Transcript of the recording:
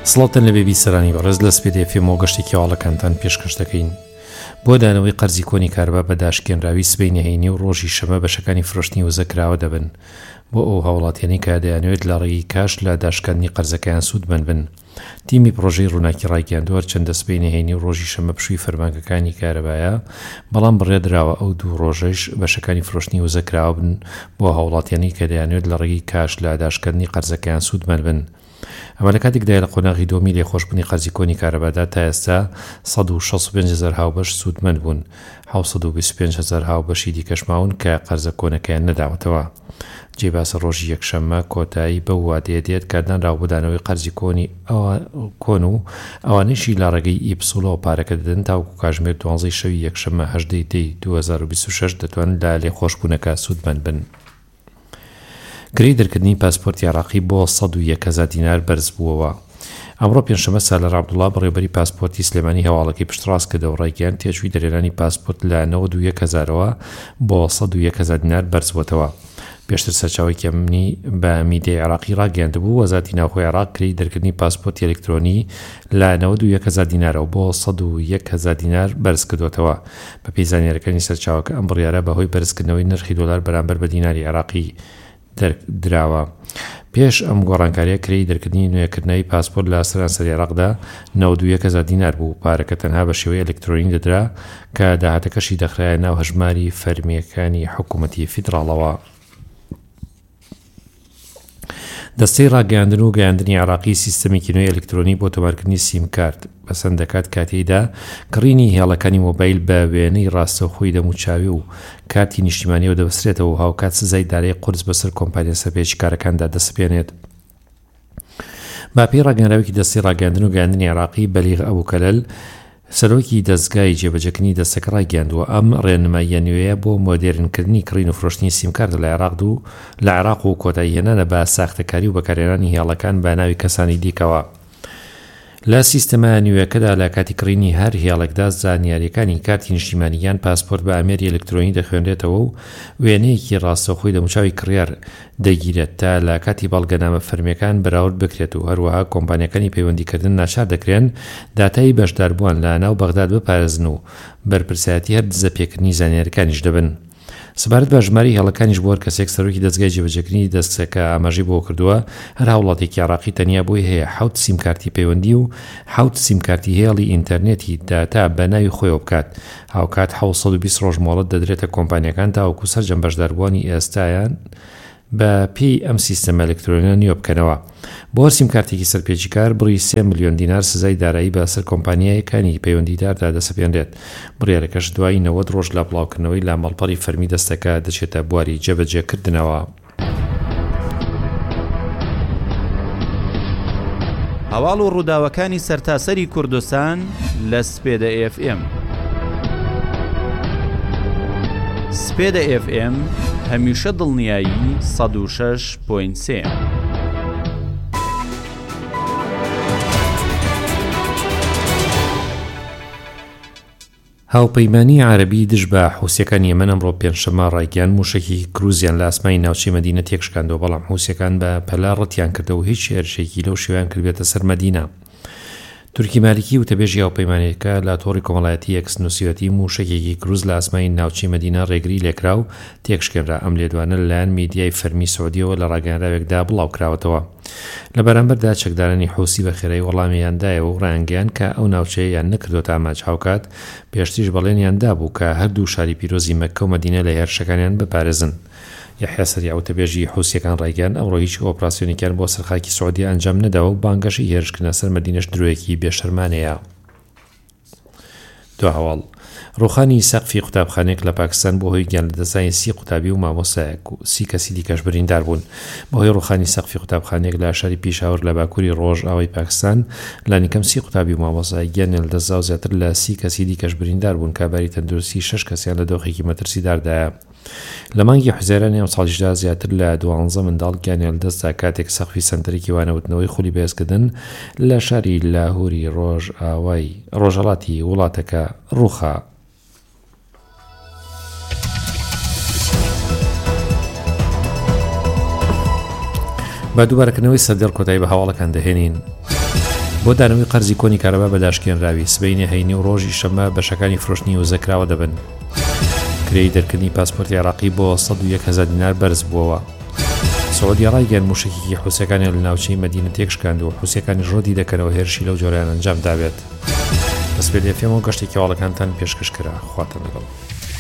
سڵاتن لە بێبیسەرانی بەڕێز لە سپێدە فێم و گەشتێکی هەواڵەکانتان پێشکەش دەکەین بۆ دانەوەی قەرزی کۆنی کارەبا بە داشکێنراوی سبەی نهێنی و ڕۆژی شەمە بەشەکانی فرۆشتنی وزەکراوە دەبن بۆ ئەو هاوڵاتیانی کە دەیانەوێت لە ڕێگەی کاش لە داشکاندنی قەرزەکەیان سوودمەند بن. تیمی پرۆژەی ڕووناکی ڕاگەیاندووە چەندە سبەی نهێنی و ڕۆژی شەمە پشووی فەرمانگەکانی کارەبایە، بەڵام بڕێدراوە ئەو دوو ڕۆژەش بەشەکانی فرۆشتنی وزەکراوە بن بۆ هاوڵاتیانی کە دەیانەوێت لە ڕێگەی کاش لە داشکاندنی قەرزەکەیان سوودمەند بن. ئەمە لە کاتێکدا لە قۆناغی دۆمی لێخۆشبوونی قەرزی کۆنی کارەبادا تا ئێستا 165,000 هاوبەش سوودمەند بوون، 725,000 هاوبەشی دیکەش ماون کە قەرزە کۆنەکەیان نەداوەتەوە. جێباسە ڕۆژی یەکشەممە کۆتایی بە وادەیە دێت کە دانراو بۆ دانەوەی قەرزی کۆن و ئەوانەیشی لە ڕێگەی ئیپسوڵەوە پارەکە دەدەن تاوەکو کاتژمێر 12 شەوی یەکشەممە 18 2026 دەتوانن لە لێخۆشبوونەکە سوودمەند بن. گرەی دەرکردنی پاسپۆرتی عێراقی بۆ 101,000 دینار بەرز بووەوە. ئەمڕۆ پێنجشەممە سالار عەبدوڵڵا بەڕێوەبەری پاسپۆرتی سلێمانی هەواڵەکەی پشتڕاست کردەوە و ڕایگەیاند تێچووی دەرێنانی پاسپۆرت لە 91,000ەوە بۆ 101,000 دینار بەرز بووەتەوە. پێشتر سەرچاوەی کەمنی بە میدیای عێراقی ڕاگەیاندبوو وەزارەتی ناوخۆی عێراق گرەی دەرکردنی پاسپۆرتی ئەلکترۆنی لە 91,000 دینارەوە بۆ 101,000 دینار بەرز کردوێتەوە. بە پێی زانیاریەکانی سەرچاوەکە ئەم بڕیارە بەهۆی بەرزکردنەوەی نرخی دۆلار بەرامبەر بە دیناری عێراقی دراوە. پێش ئەم گۆڕانکاریە کرێی دەرکردنی نوێکردنەوەی پاسپۆرت لە سەرانسەری عێراقدا 91,000 دینار بوو. پارەکە تەنها بە شێوەی ئەلکترۆنی دەدرا کە داهاتەکەشی دەخرایە ناو هەژماری فەرمیەکانی حکوومەتی فیدراڵەوە. دەستەی ڕاگەیاندن و گەیاندنی عێراقی سیستەمێکی نوێی ئەلکترۆنی بۆ تۆمارکردنی سیمکارت بەسەند دەکات کاتێدا کڕینی هێڵەکانی مۆبایل بە وێنەی ڕاستەوخۆی دەموچاوی و کارتی نیشتیمانیەوە دەبەسترێتەوە و هاوکات سزای دارایی قورس بەسەر کۆمپانیا سەرپێچکارەکاندا دەسپێنێت. باپی ڕاگەیاندنەوەیەکی دەستی ڕاگەیاندن و گەیاندنی عێراقی بەلیغ ئەبوکەلەل سەرۆکی دەستگای جێبەجێکردنی دەستەکە ڕاگەیاندووە ئەم ڕێنماییە نوێیە بۆ مۆدێرنکردنی کڕین و فرۆشتنی سیمکارت لە عێراق و کۆتاییهێنانە بە ساختەکاری و بەکارهێنانی هێڵەکان بە ناوی کەسانی دیکەوە. لە سیستەمە نوێیەکەدا لە کاتی کڕینی هەر هێڵێکدا زانیاریەکانی کارتی نیشتیمانیان پاسپۆرت بە ئامێری ئەلکترۆنی دەخوێنرێتەوە و وێنەیەکی ڕاستەوخۆی دەموچاوی کڕیار دەگیرێت تا لە کاتی بەڵگەنامە فەرمیەکان بەراورد بکرێت و هەروەها کۆمپانیەکانی پەیوەندیکردن ناچار دەکرێن داتای بەشداربووان لە ناو بەغداد بپارێزن و بەرپرسایەتی هەر دزە پێکردنی زانیاریەکانیش دەبن. سەبارەت بە ژماری هێڵەکانیش بۆ کەسێک سەرۆکی دەستگای جێبەجێکردنی دەستەکە ئاماژەی بۆ کردووە هەر هاوڵاتێکی عێراقی تەنیا بۆی هەیە 7 سیمکارتی پەیوەندی و 7 سیمکارتی هێڵی ئینتەرنێتی داتا بە ناوی خۆیەوە بکات. هاوکات 720 ڕۆژ مۆڵەت دەدرێتە کۆمپانیەکان تاوەکو سەرجەم بەشداربووانی ئێستایان بە پێی ئەم سیستەمە ئەلکترۆنیە نیۆ بکەنەوە. بۆ هەر سیمکارتێکی سەرپێچی کار بڕی 3 ملیۆن دینار سزای دارایی بەسەر کۆمپانیایەکانی پەیوەندیداردا دەسەپێنرێت. بڕیارەکەش دوای 90 ڕۆژ لە بڵاوکردنەوەی لامەڵپەڕی فەرمی دەستەکە دەچێتە بواری جێبەجێکردنەوە. هەواڵ و ڕووداوەکانی سەرتاسەری کوردستان لە سپێدە FM. سپێدە FM هەمیشە دڵنیایی 106.3. هاوپەیمانی عەرەبی دژ بە حوسیەکان یەمەن ئەمڕۆ پێنجشەممە ڕایگەیاند موشێکی کروزیان لە ئاسمانی ناوچەی مەدینە تێکشکاندەوە، بەڵام حوسیەکان بە پەلا ڕەتیان کردەوە و هیچ هێرشێکی لەو شێوەیان کردبێتە سەر مەدینە. تورکی مالیکی وتەبێژی هاوپەیمانیەکە لە تۆڕی کۆمەڵایەتی ئەکسنووسیەتی موشێکێکی کروز لە ئاسمانی ناوچەی مەدینە ڕێگری لێکرا و تێکشکێنرا. ئەم لێدوانە لەلایەن میدیای فەرمی سعودیەوە لە ڕاگەیاندراوێکدا بڵاو کراوەتەوە. لە بەرامبەردا چەکدارانی حوسی بە خێرایی وەڵامیاندایەوە و ڕایانگەیان کە ئەو ناوچەیە یان نەکردوتە ئاماج هاوکات پێشتریش بەڵێنیاندا بوو کە هەردوو شاری پیرۆزی مەککە و مەدینە لە هێرشەکانیان بپارێزن. یحیا سەریع وتەبێژی حوسیەکان ڕایگەیاند ئەمڕۆ هیچ ئۆپراسیۆنێکیان بۆ سەرخاکی سعودی ئەنجام نەداوە و بانگەشی هێرشکردنە سەر مەدینەش درۆیەکی بێشەرمانەیە. دو هەواڵ ڕوخانی سەقفی قوتابخانەیەک لە پاکستان بۆ هۆی گیان لەدەستانی 30 قوتابی و مامۆستایەک و 30 کەسی دیکەش بریندار بوون. بەهۆی ڕوخانی سەقفی قوتابخانەیەک لە شاری پیشاور لە باکووری ڕۆژئاوای پاکستان لانیکەم 30 قوتابی و مامۆستای گیان لەدەستدا و زیاتر لە 30 کەسی دیکەش بریندار بوون کە باری تەندروستی 6 کەسیان لە دۆخێکی مەترسیداردایە. لە مانگی حوزێرانی ئەم ساڵیشدا زیاتر لە 12 منداڵ گیانیان لەدەستدا کاتێک سەقفی سنتەرێکی وانەوتنەوەی خولی بەهێزکردن لە شاری لاهوری ڕۆژئاوای ڕۆژهەڵاتی وڵاتەکە ڕووخا. با دووبارەکردنەوەی سەردەر کۆتایی بە هەواڵەکان دەهێنین. بۆ دانەوەی قەرزی کۆنی کارەبا بەداشکێنراوی سبەینی هەینی و ڕۆژی شەمە بەشەکانی فرۆشتنی و زەکراوە دەبن. کرێی دەرکردنی پاسپۆرتی عێراقی بۆ 101,000 دینار بەرز بووەوە. سعودی ڕایگەیاند موشکێکی حوسەکانی لە ناوچەی مەدینە تێکشکاند و حوسەکانی ڕۆدی دەکەنەوە هێرشی لەو جۆرەیان ئەنجام دابێت. لە سپێد FM و گەشتێکی هەواڵەکانتان پێشکەشکرا. خواتە لەگەڵ.